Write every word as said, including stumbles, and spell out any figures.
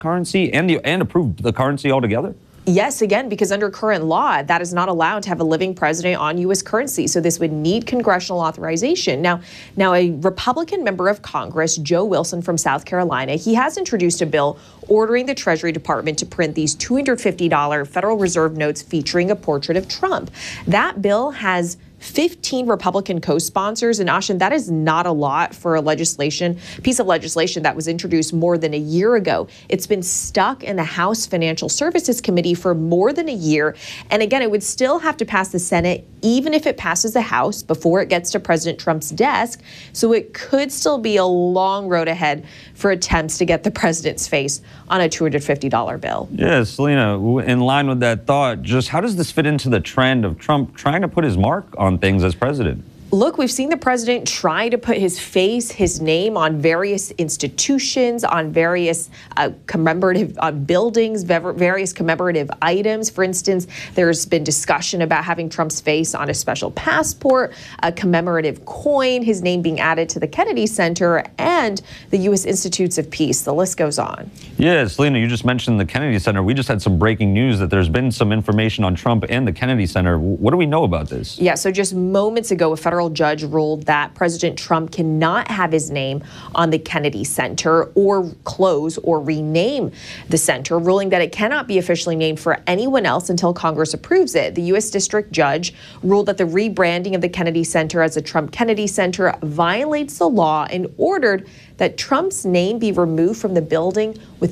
currency and the and approve the currency altogether? Yes, again, because under current law, that is not allowed to have a living president on U S currency. So this would need congressional authorization. Now, now a Republican member of Congress, Joe Wilson from South Carolina, he has introduced a bill ordering the Treasury Department to print these two hundred fifty dollar Federal Reserve notes featuring a portrait of Trump. That bill has fifteen Republican co-sponsors, and Ashin, that is not a lot for a legislation, piece of legislation that was introduced more than a year ago. It's been stuck in the House Financial Services Committee for more than a year. And again, it would still have to pass the Senate, even if it passes the House before it gets to President Trump's desk. So it could still be a long road ahead for attempts to get the president's face on a two hundred fifty dollar bill. Yeah, Selena, in line with that thought, just how does this fit into the trend of Trump trying to put his mark on things as president? Look, we've seen the president try to put his face, his name on various institutions, on various uh, commemorative uh, buildings, various commemorative items. For instance, there's been discussion about having Trump's face on a special passport, a commemorative coin, his name being added to the Kennedy Center, and the U S Institutes of Peace. The list goes on. Yeah, Selena, you just mentioned the Kennedy Center. We just had some breaking news that there's been some information on Trump and the Kennedy Center. What do we know about this? Yeah, so just moments ago, a federal judge ruled that President Trump cannot have his name on the Kennedy Center or close or rename the center, ruling that it cannot be officially named for anyone else until Congress approves it. The U S District Judge ruled that the rebranding of the Kennedy Center as the Trump Kennedy Center violates the law and ordered that Trump's name be removed from the building with